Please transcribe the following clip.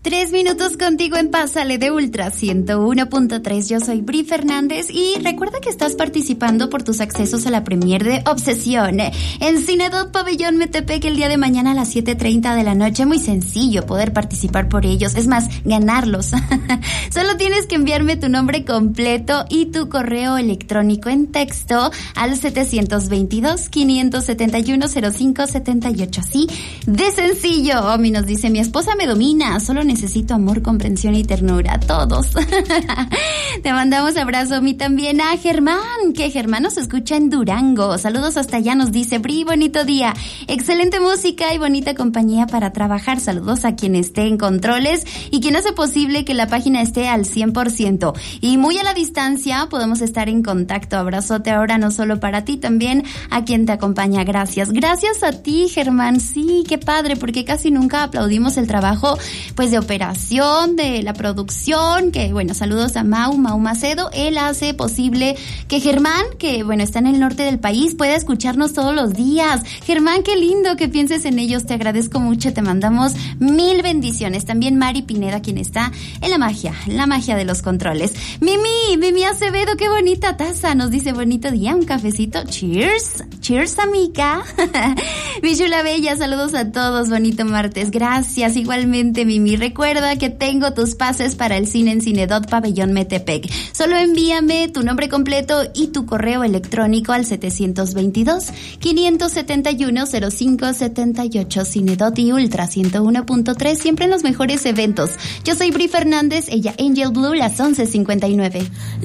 3 minutos contigo en Pásale de Ultra 101.3. Yo soy Bri Fernández y recuerda que estás participando por tus accesos a la premier de Obsesión en Cinedot Pabellón Metepec el día de mañana a las 7:30 de la noche. Muy sencillo poder participar por ellos, es más, ganarlos. Solo tienes que enviarme tu nombre completo y tu correo electrónico en texto al 722-571-0578. Así de sencillo. Omi nos dice: mi esposa me domina, solo necesito amor, comprensión y ternura. Todos. Te mandamos abrazo. A mí también a Germán, que Germán nos escucha en Durango. Saludos hasta allá, nos dice: Bri, bonito día, excelente música y bonita compañía para trabajar. Saludos a quien esté en controles y quien hace posible que la página esté al 100%. Y muy a la distancia podemos estar en contacto. Abrazote ahora no solo para ti, también a quien te acompaña. Gracias. Gracias a ti, Germán. Sí, qué padre, porque casi nunca aplaudimos el trabajo, pues, de operación, de la producción, que bueno, saludos a Mau Macedo. Él hace posible que Germán, que bueno, está en el norte del país, pueda escucharnos todos los días. Germán, qué lindo que pienses en ellos, te agradezco mucho, te mandamos 1000 bendiciones. También Mari Pineda, quien está en la magia de los controles. Mimi Acevedo, qué bonita taza, nos dice: bonito día, un cafecito, cheers amiga. Mi chula bella, saludos a todos, bonito martes. Gracias, igualmente Mimi. Recuerda que tengo tus pases para el cine en Cinedot Pabellón Metepec. Solo envíame tu nombre completo y tu correo electrónico al 722-571-0578. Cinedot y Ultra 101.3, siempre en los mejores eventos. Yo soy Bri Fernández, ella Angel Blue, las 11:59.